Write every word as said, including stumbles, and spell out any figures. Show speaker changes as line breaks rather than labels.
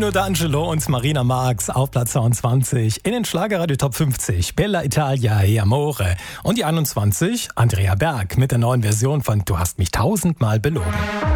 Pino D'Angelo und Marina Marx auf Platz zweiundzwanzig. In den Schlagerradio Top fünfzig Bella Italia e Amore. Und die einundzwanzig Andrea Berg mit der neuen Version von Du hast mich tausendmal belogen.